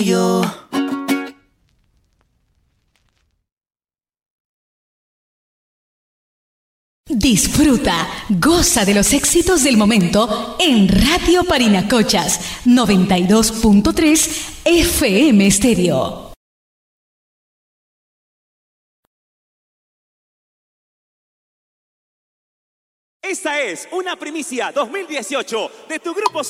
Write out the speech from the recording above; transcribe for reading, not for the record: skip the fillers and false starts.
Yo. Disfruta, goza de los éxitos del momento en Radio Parinacochas 92.3 FM Estéreo. Esta es una primicia 2018 de tu grupo